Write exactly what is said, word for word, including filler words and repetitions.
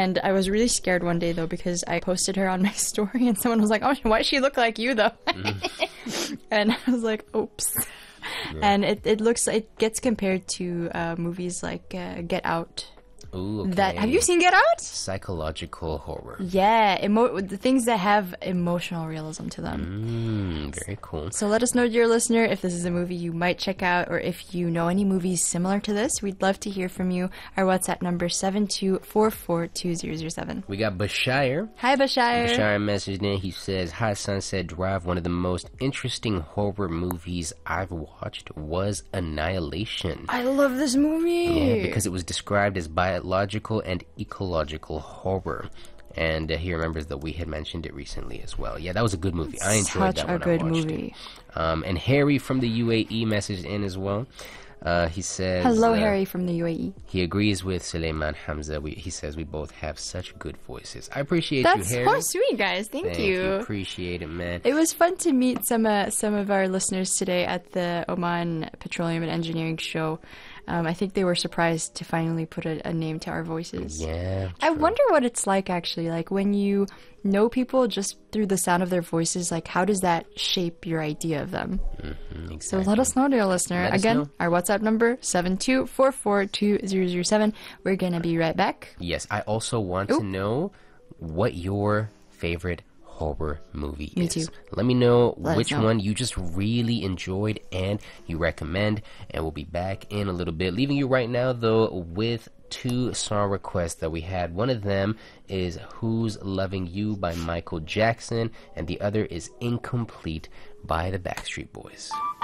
And I was really scared one day, though, because I posted her on my story and someone was like, oh, why does she look like you, though? Mm. And I was like, oops. Yeah. And it, it looks, it gets compared to uh, movies like uh, Get Out. Ooh, okay. That, have you seen Get Out? Psychological horror. Yeah, emo- the things that have emotional realism to them. Mm, very cool. So let us know, dear listener, if this is a movie you might check out, or if you know any movies similar to this. We'd love to hear from you. Our WhatsApp number seven two four four two zero zero seven. We got Bashir. Hi, Bashir. Bashir messaged in. He says, "Hi, Sunset Drive. One of the most interesting horror movies I've watched was Annihilation. I love this movie. Yeah, because it was described as biological and ecological horror." And uh, he remembers that we had mentioned it recently as well. Yeah, that was a good movie. I enjoyed Such that a when good I watched movie. it. Um, and Harry from the U A E messaged in as well. Uh, he says... Hello, uh, Harry from the U A E. He agrees with Suleiman Hamza. We, he says we both have such good voices. I appreciate That's you, Harry. That's so sweet, guys. Thank, Thank you. you. Appreciate it, man. It was fun to meet some uh, some of our listeners today at the Oman Petroleum and Engineering Show. Um, I think they were surprised to finally put a, a name to our voices. Yeah. I wonder what it's like, actually. Like, when you know people just through the sound of their voices, like, how does that shape your idea of them? Mm-hmm, exactly. So let us know, dear listener. Let Again, know. our WhatsApp number, seven two four four two zero zero seven. We're going to be right back. Yes, I also want Ooh. to know what your favorite horror movie Me is. too. Let me know Let us which know. one you just really enjoyed and you recommend, and we'll be back in a little bit. Leaving you right now, though, with two song requests that we had. One of them is Who's Loving You by Michael Jackson, and the other is Incomplete by the Backstreet Boys.